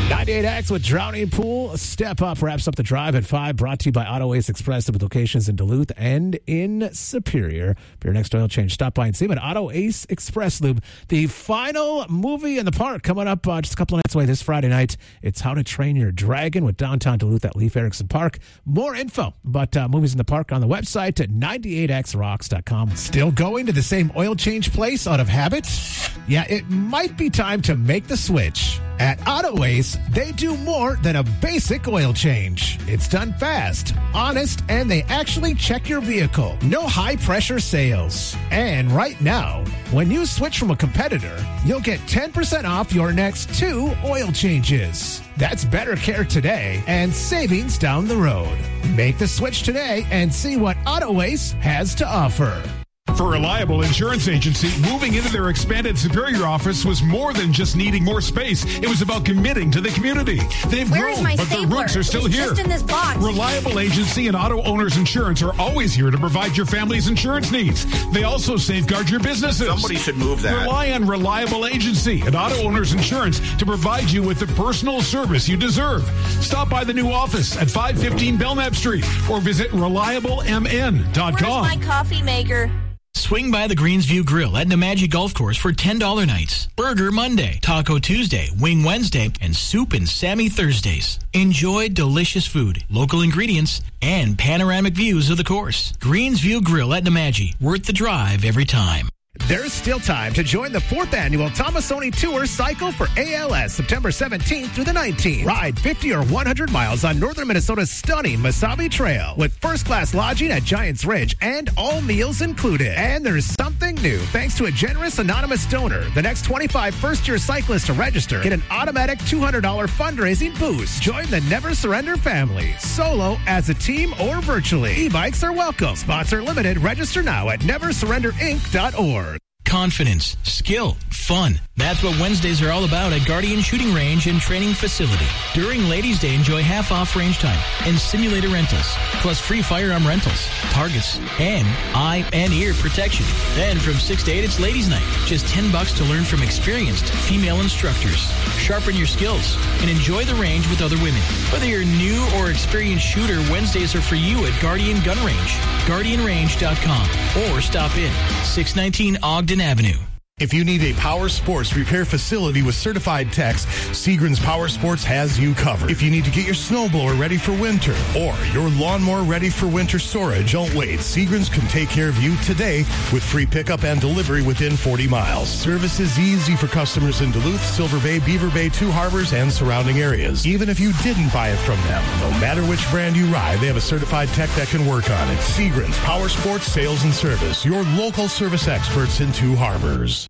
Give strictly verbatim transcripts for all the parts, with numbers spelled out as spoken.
ninety-eight X with Drowning Pool. Step Up wraps up the drive at five, brought to you by Auto Ace Express with locations in Duluth and in Superior. For your next oil change, stop by and see them at Auto Ace Express Lube. The final movie in the park coming up uh, just a couple of nights away this Friday night. It's How to Train Your Dragon with downtown Duluth at Leif Erikson Park. More info about uh, movies in the park on the website at ninety-eight x rocks dot com. Still going to the same oil change place out of habit? Yeah, it might be time to make the switch. At Auto Ace, they do more than a basic oil change. It's done fast, honest, and they actually check your vehicle. No high-pressure sales. And right now, when you switch from a competitor, you'll get ten percent off your next two oil changes. That's better care today and savings down the road. Make the switch today and see what Auto Ace has to offer. For Reliable Insurance Agency, moving into their expanded Superior office was more than just needing more space. It was about committing to the community. They've Where is grown, my but their stapler? roots are still It's here. just in this box. Reliable Agency and Auto Owners Insurance are always here to provide your family's insurance needs. They also safeguard your businesses. Somebody should move that. Rely on Reliable Agency and Auto Owners Insurance to provide you with the personal service you deserve. Stop by the new office at five fifteen Belknap Street or visit reliable m n dot com. Where's my coffee maker? Swing by the Greensview Grill at Nemadji Golf Course for ten dollars nights. Burger Monday, Taco Tuesday, Wing Wednesday, and Soup and Sammy Thursdays. Enjoy delicious food, local ingredients, and panoramic views of the course. Greensview Grill at Nemadji. Worth the drive every time. There's still time to join the fourth annual Tomasoni Tour Cycle for A L S, September seventeenth through the nineteenth. Ride fifty or one hundred miles on northern Minnesota's stunning Mesabi Trail with first-class lodging at Giants Ridge and all meals included. And there's something new. Thanks to a generous anonymous donor, the next twenty-five first-year cyclists to register get an automatic two hundred dollars fundraising boost. Join the Never Surrender family, solo, as a team, or virtually. E-bikes are welcome. Sponsor limited. Register now at never surrender inc dot org. Confidence, skill, fun. That's what Wednesdays are all about at Guardian Shooting Range and Training Facility. During Ladies' Day, enjoy half-off range time and simulator rentals, plus free firearm rentals, targets, and eye and ear protection. Then from six to eight, it's Ladies' Night. Just ten bucks to learn from experienced female instructors. Sharpen your skills and enjoy the range with other women. Whether you're new or experienced shooter, Wednesdays are for you at Guardian Gun Range, guardian range dot com, or stop in six nineteen Ogden Avenue. If you need a power sports repair facility with certified techs, Seagram's Power Sports has you covered. If you need to get your snowblower ready for winter or your lawnmower ready for winter storage, don't wait. Seagram's can take care of you today with free pickup and delivery within forty miles. Service is easy for customers in Duluth, Silver Bay, Beaver Bay, Two Harbors, and surrounding areas. Even if you didn't buy it from them, no matter which brand you ride, they have a certified tech that can work on it. Seagram's Power Sports Sales and Service, your local service experts in Two Harbors.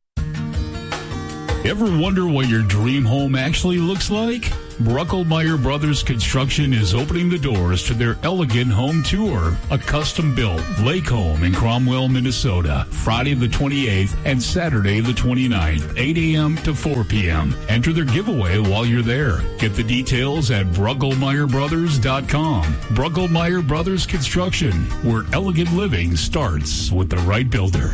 Ever wonder what your dream home actually looks like? Bruckelmeyer Brothers Construction is opening the doors to their Elegant Home Tour, a custom-built lake home in Cromwell, Minnesota, Friday the twenty-eighth and Saturday the twenty-ninth, eight a.m. to four p.m. Enter their giveaway while you're there. Get the details at bruckelmeyer brothers dot com. Bruckelmeyer Brothers Construction, where elegant living starts with the right builder.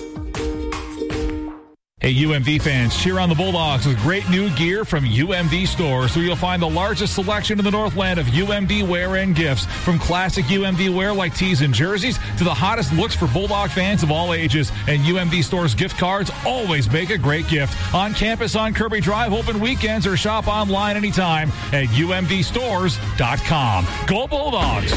Hey, U M D fans, cheer on the Bulldogs with great new gear from U M D stores, where you'll find the largest selection in the Northland of U M D wear and gifts. From classic U M D wear like tees and jerseys to the hottest looks for Bulldog fans of all ages. And U M D stores gift cards always make a great gift. On campus on Kirby Drive, open weekends, or shop online anytime at U M D stores dot com. Go Bulldogs!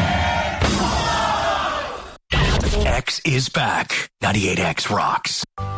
X is back. ninety-eight X rocks.